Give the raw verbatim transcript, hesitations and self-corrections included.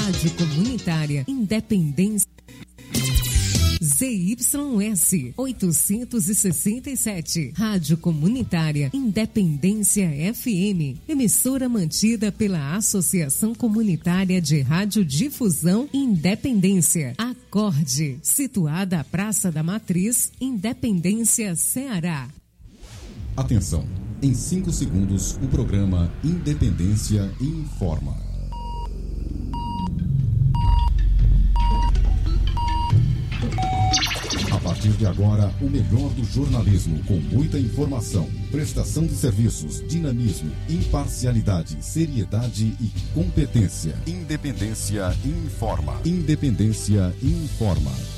Rádio Comunitária Independência Z Y S oitocentos e sessenta e sete, Rádio Comunitária Independência F M, emissora mantida pela Associação Comunitária de Radiodifusão Independência, Acorde, situada à Praça da Matriz, Independência, Ceará. Atenção, em cinco segundos o programa Independência informa. A partir de agora, o melhor do jornalismo, com muita informação, prestação de serviços, dinamismo, imparcialidade, seriedade e competência. Independência informa. Independência informa.